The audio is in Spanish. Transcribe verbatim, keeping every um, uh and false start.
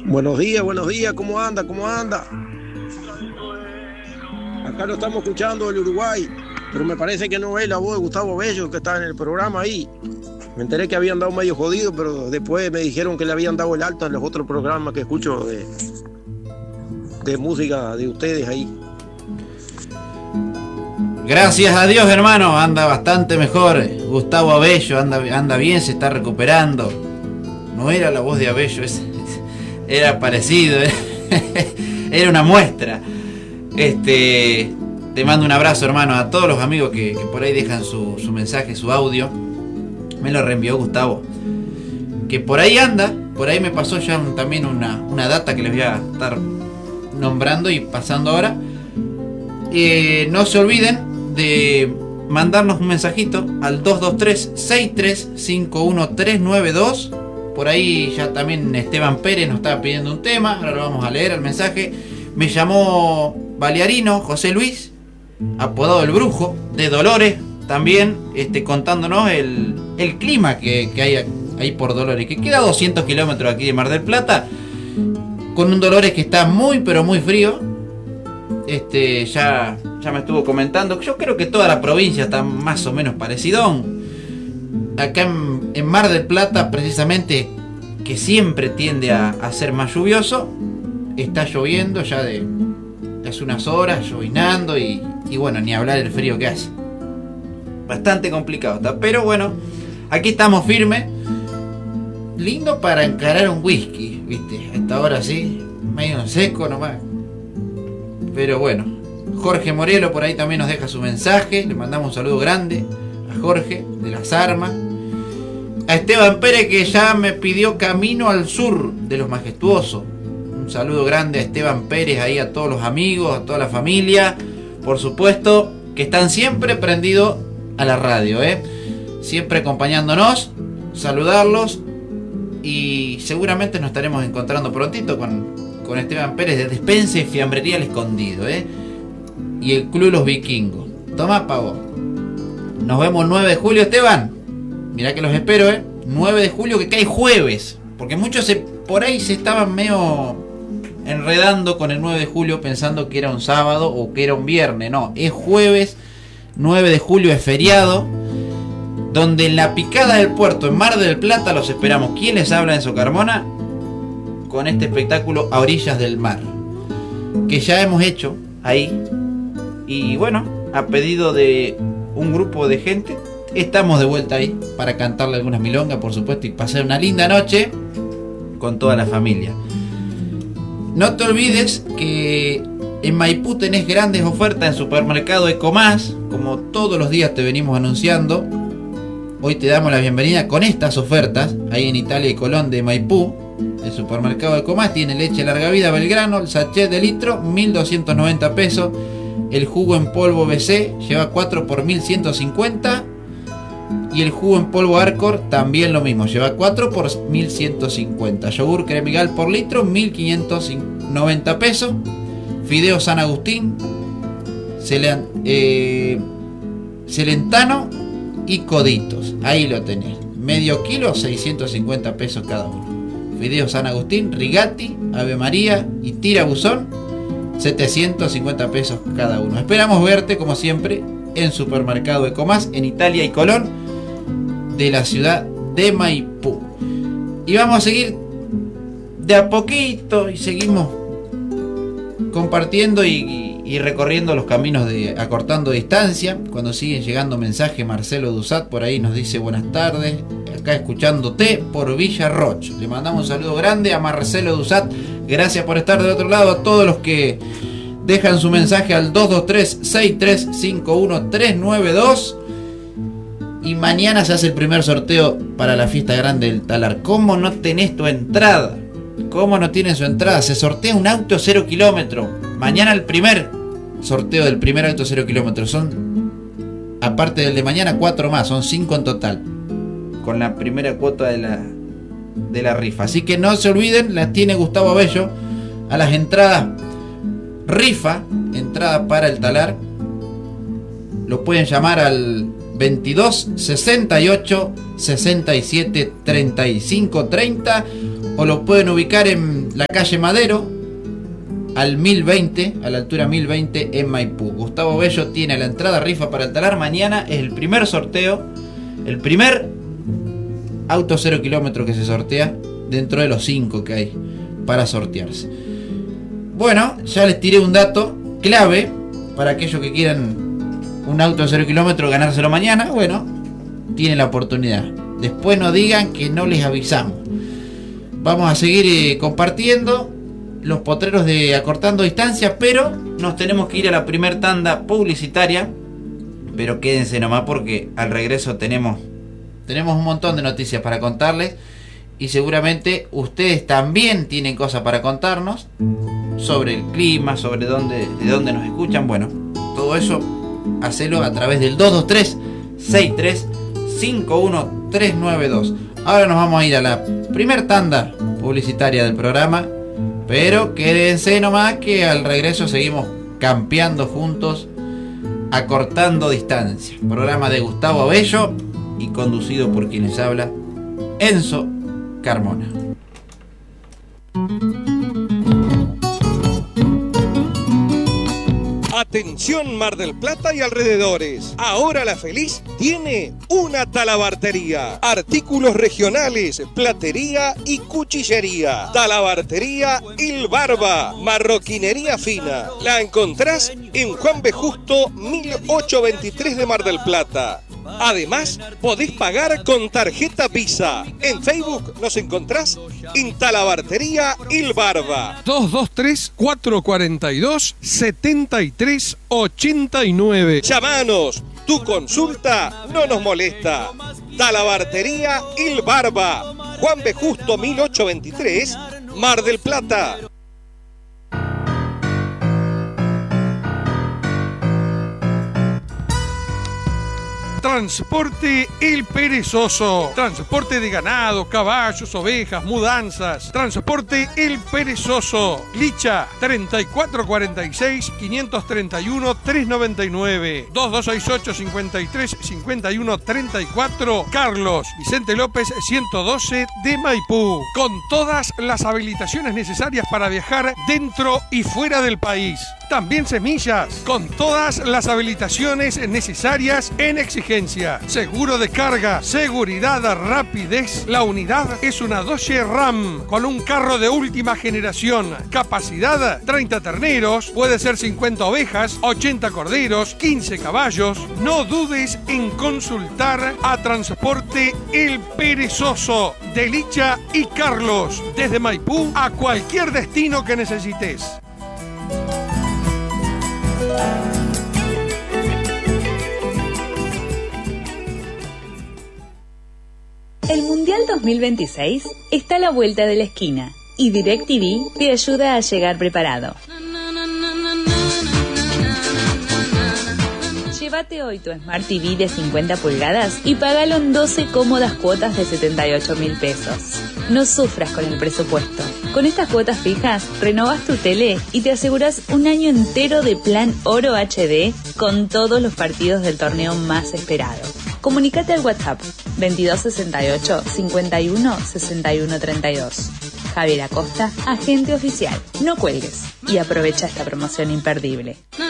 Buenos días, buenos días, ¿cómo anda? ¿Cómo anda? Acá lo estamos escuchando del Uruguay, pero me parece que no es la voz de Gustavo Bello que está en el programa ahí. Me enteré que habían dado medio jodido, pero después me dijeron que le habían dado el alta en los otros programas que escucho de, de música de ustedes ahí. Gracias a Dios, hermano, anda bastante mejor. Gustavo Abello anda, anda bien, se está recuperando. No era la voz de Abello, es, era parecido, era una muestra. Este, te mando un abrazo, hermano, a todos los amigos que, que por ahí dejan su, su mensaje, su audio. Me lo reenvió Gustavo, que por ahí anda, por ahí me pasó ya un, también una, una data que les voy a estar nombrando y pasando ahora. Eh, no se olviden de mandarnos un mensajito al dos dos tres, seis tres cinco uno, tres nueve dos. Por ahí ya también Esteban Pérez nos estaba pidiendo un tema, ahora lo vamos a leer el mensaje. Me llamó Balearino José Luis, apodado El Brujo, de Dolores, también este, contándonos el, el clima que, que hay ahí por Dolores, que queda a doscientos kilómetros aquí de Mar del Plata, con un Dolores que está muy pero muy frío. Este, ya, ya me estuvo comentando, yo creo que toda la provincia está más o menos parecidón. Acá en, en Mar del Plata, precisamente, que siempre tiende a, a ser más lluvioso, está lloviendo ya de, de hace unas horas, llovinando y, y bueno, ni hablar del frío que hace. Bastante complicado está, pero bueno, aquí estamos firmes. Lindo para encarar un whisky, viste, a esta hora sí, medio seco nomás. Pero bueno, Jorge Morelo por ahí también nos deja su mensaje. Le mandamos un saludo grande a Jorge de Las Armas. A Esteban Pérez, que ya me pidió Camino al Sur de Los Majestuosos. Un saludo grande a Esteban Pérez, ahí a todos los amigos, a toda la familia. Por supuesto que están siempre prendidos a la radio, ¿eh? Siempre acompañándonos, saludarlos. Y seguramente nos estaremos encontrando prontito con, con Esteban Pérez de Despensa y Fiambrería El Escondido, ¿eh? Y el Club Los Vikingos. Toma, pavo. Nos vemos el nueve de julio, Esteban. Mirá que los espero, ¿eh? nueve de julio, que cae jueves. Porque muchos se, por ahí se estaban medio enredando con el nueve de julio pensando que era un sábado o que era un viernes. No, es jueves. nueve de julio es feriado. Donde en la Picada del Puerto, en Mar del Plata, los esperamos. ¿Quién les habla, Enzo Carmona? Con este espectáculo A Orillas del Mar, que ya hemos hecho ahí. Y bueno, a pedido de un grupo de gente, estamos de vuelta ahí para cantarle algunas milongas, por supuesto, y pasar una linda noche con toda la familia. No te olvides que en Maipú tenés grandes ofertas en Supermercado Ecomás, como todos los días te venimos anunciando. Hoy te damos la bienvenida con estas ofertas ahí en Italia y Colón de Maipú. El Supermercado Ecomás tiene leche larga vida Belgrano, el sachet de litro, mil doscientos noventa pesos. El jugo en polvo B C lleva cuatro por mil ciento cincuenta. Y el jugo en polvo Arcor también lo mismo, lleva cuatro por mil ciento cincuenta. Yogur Cremigal por litro, mil quinientos noventa pesos. Fideo San Agustín, Celen, eh, Celentano y Coditos. Ahí lo tenés. Medio kilo, seiscientos cincuenta pesos cada uno. Fideo San Agustín, Rigatti, Ave María y Tirabuzón, setecientos cincuenta pesos cada uno. Esperamos verte, como siempre, en Supermercado Ecomás, en Italia y Colón, de la ciudad de Maipú. Y vamos a seguir de a poquito y seguimos compartiendo y, y, y recorriendo los caminos de acortando distancia. Cuando siguen llegando mensajes, Marcelo Dusat por ahí nos dice buenas tardes, acá escuchándote por Villa Roch. Le mandamos un saludo grande a Marcelo Dusat. Gracias por estar del otro lado. A todos los que dejan su mensaje al dos dos tres, seis tres cinco uno, tres nueve dos. Y mañana se hace el primer sorteo para la fiesta grande del Talar. ¿Cómo no tenés tu entrada? ¿Cómo no tienen su entrada? Se sortea un auto cero kilómetro. Mañana el primer sorteo del primer auto cero kilómetro. Son, aparte del de mañana, cuatro más. Son cinco en total, con la primera cuota de la, de la rifa. Así que no se olviden, las tiene Gustavo Abello a las entradas rifa, entrada para el Talar. Lo pueden llamar al veintidós sesenta y ocho sesenta y siete treinta y cinco treinta o lo pueden ubicar en la calle Madero, al mil veinte, a la altura mil veinte en Maipú. Gustavo Bello tiene la entrada rifa para el talar. Mañana es el primer sorteo, el primer auto cero kilómetros que se sortea dentro de los cinco que hay para sortearse. Bueno, ya les tiré un dato clave para aquellos que quieran un auto cero kilómetros, ganárselo mañana. Bueno, tienen la oportunidad. Después no digan que no les avisamos. Vamos a seguir eh, compartiendo los potreros de Acortando Distancia, pero nos tenemos que ir a la primer tanda publicitaria. Pero quédense nomás porque al regreso tenemos tenemos un montón de noticias para contarles, y seguramente ustedes también tienen cosas para contarnos sobre el clima, sobre dónde, de dónde nos escuchan. Bueno, todo eso hacelo a través del dos dos tres, seis tres, cinco uno tres nueve dos. Ahora nos vamos a ir a la primer tanda publicitaria del programa, pero quédense nomás que al regreso seguimos campeando juntos, Acortando Distancia, programa de Gustavo Abello y conducido por quien les habla, Enzo Carmona. Atención Mar del Plata y alrededores. Ahora La Feliz tiene una talabartería. Artículos regionales, platería y cuchillería. Talabartería Il Barba. Marroquinería fina. La encontrás en Juan B. Justo mil ochocientos veintitrés de Mar del Plata. Además, podés pagar con tarjeta Visa. En Facebook nos encontrás en Talabartería Il Barba. dos dos tres, cuatro cuatro dos, siete tres ocho nueve. Llamanos, tu consulta no nos molesta. Talabartería Il Barba, Juan B. Justo mil ochocientos veintitrés, Mar del Plata. Transporte El Perezoso. Transporte de ganado, caballos, ovejas, mudanzas. Transporte El Perezoso. Licha treinta y cuatro cuarenta y seis, quinientos treinta y uno, trescientos noventa y nueve. dos dos seis ocho, cincuenta y tres, cincuenta y uno, treinta y cuatro. Carlos Vicente López ciento doce de Maipú. Con todas las habilitaciones necesarias para viajar dentro y fuera del país. También semillas, con todas las habilitaciones necesarias en exigencia. Seguro de carga, seguridad, rapidez. La unidad es una Dodge Ram con un carro de última generación. Capacidad treinta terneros, puede ser cincuenta ovejas, ochenta corderos, quince caballos. No dudes en consultar a Transporte El Perezoso de Licha y Carlos, desde Maipú a cualquier destino que necesites. El Mundial dos mil veintiséis está a la vuelta de la esquina y DirecTV te ayuda a llegar preparado. Llévate hoy tu Smart T V de cincuenta pulgadas y pagalo en doce cómodas cuotas de setenta y ocho mil pesos. No sufras con el presupuesto. Con estas cuotas fijas, renovas tu tele y te aseguras un año entero de plan Oro H D con todos los partidos del torneo más esperado. Comunicate al WhatsApp veintidós sesenta y ocho, cincuenta y uno, sesenta y uno treinta y dos. Javier Acosta, agente oficial. No cuelgues y aprovecha esta promoción imperdible.